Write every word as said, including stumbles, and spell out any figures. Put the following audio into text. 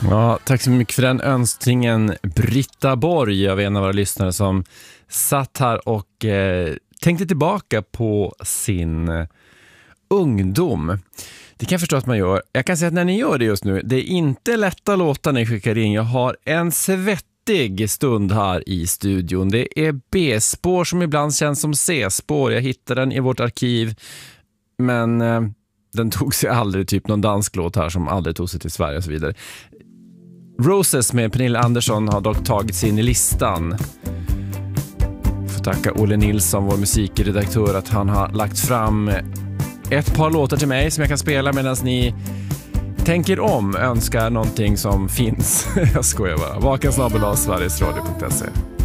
Ja, tack så mycket för den önskningen, Britta Borg. Jag var en av våra lyssnare som satt här och eh, tänkte tillbaka på sin eh, ungdom. Det kan jag förstå att man gör. Jag kan säga att när ni gör det just nu, det är inte lätta låtar ni skickar in. Jag har en svettig stund här i studion. Det är B-spår som ibland känns som C-spår. Jag hittade den i vårt arkiv, men eh, den tog sig aldrig, typ någon dansk låt här som aldrig tog sig till Sverige och så vidare. Roses med Pernilla Andersson har dock tagit sig in i listan. Får tacka Olle Nilsson, vår musikredaktör, att han har lagt fram ett par låtar till mig som jag kan spela medan ni tänker om, önskar någonting som finns. Jag skojar bara. Vaken snabel-a sverigesradio punkt se.